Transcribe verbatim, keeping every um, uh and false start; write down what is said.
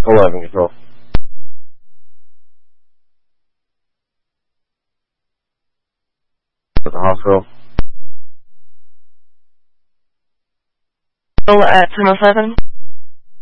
eleven control. At the hospital. At ten oh seven.